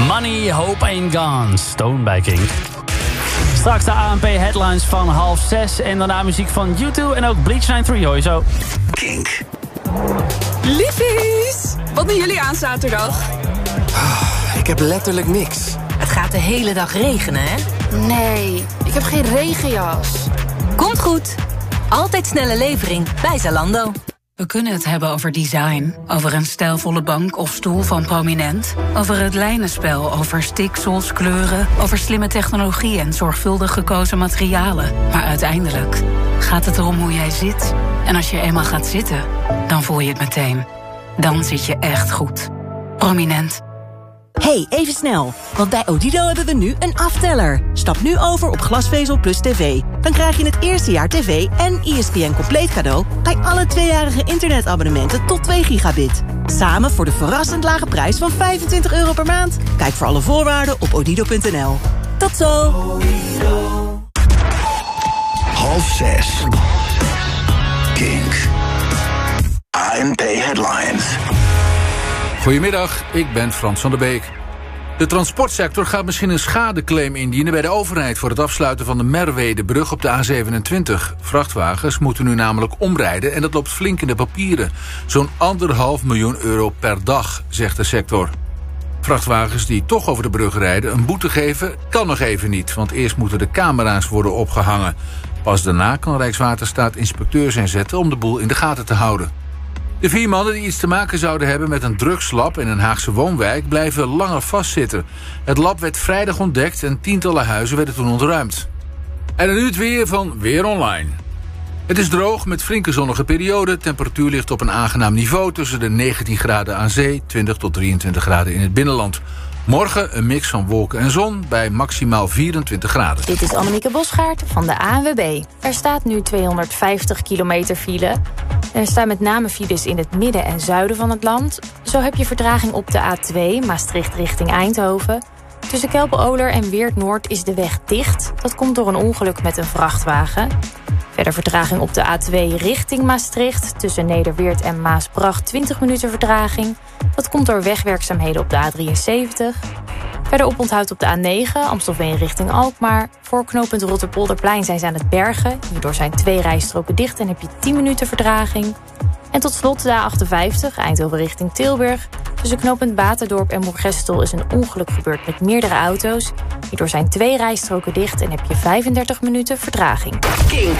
Money, Hope Ain't Gone. Stone bij Kink. Straks de ANP headlines van 5:30. En daarna muziek van U2 en ook Bleach 93. Hoor je zo. Kink. Liefies, wat doen jullie aan zaterdag? Ik heb letterlijk niks. Het gaat de hele dag regenen, hè? Nee, ik heb geen regenjas. Komt goed. Altijd snelle levering bij Zalando. We kunnen het hebben over design, over een stijlvolle bank of stoel van Prominent, over het lijnenspel, over stiksels, kleuren, over slimme technologie en zorgvuldig gekozen materialen. Maar uiteindelijk gaat het erom hoe jij zit. En als je eenmaal gaat zitten, dan voel je het meteen. Dan zit je echt goed. Prominent. Hey, even snel. Want bij Odido hebben we nu een afteller. Stap nu over op glasvezel plus tv. Dan krijg je het eerste jaar tv en ESPN compleet cadeau bij alle 2-jarige internetabonnementen tot 2 gigabit. Samen voor de verrassend lage prijs van €25 per maand. Kijk voor alle voorwaarden op odido.nl. Tot zo! 5:30. Kink. ANP Headlines. Goedemiddag, ik ben Frans van der Beek. De transportsector gaat misschien een schadeclaim indienen bij de overheid voor het afsluiten van de Merwedebrug op de A27. Vrachtwagens moeten nu namelijk omrijden en dat loopt flink in de papieren. Zo'n €1,5 miljoen per dag, zegt de sector. Vrachtwagens die toch over de brug rijden een boete geven kan nog even niet, want eerst moeten de camera's worden opgehangen. Pas daarna kan Rijkswaterstaat inspecteurs inzetten om de boel in de gaten te houden. De 4 mannen die iets te maken zouden hebben met een drugslab in een Haagse woonwijk blijven langer vastzitten. Het lab werd vrijdag ontdekt en tientallen huizen werden toen ontruimd. En dan nu het weer van Weer Online. Het is droog met flinke zonnige perioden. Temperatuur ligt op een aangenaam niveau tussen de 19 graden aan zee, 20 tot 23 graden in het binnenland. Morgen een mix van wolken en zon bij maximaal 24 graden. Dit is Annemieke Bosgaard van de ANWB. Er staat nu 250 kilometer file. Er staan met name files in het midden en zuiden van het land. Zo heb je vertraging op de A2, Maastricht richting Eindhoven. Tussen Kelpen-Oler en Weert-Noord is de weg dicht. Dat komt door een ongeluk met een vrachtwagen. Verder vertraging op de A2 richting Maastricht. Tussen Nederweert en Maasbracht 20 minuten vertraging. Dat komt door wegwerkzaamheden op de A73. Verder oponthoud op de A9, Amstelveen richting Alkmaar. Voor knooppunt Rotterpolderplein zijn ze aan het bergen. Hierdoor zijn 2 rijstroken dicht en heb je 10 minuten vertraging. En tot slot de A58, Eindhoven richting Tilburg. Tussen knooppunt Baterdorp en Moergestel is een ongeluk gebeurd met meerdere auto's. Hierdoor zijn 2 rijstroken dicht en heb je 35 minuten vertraging.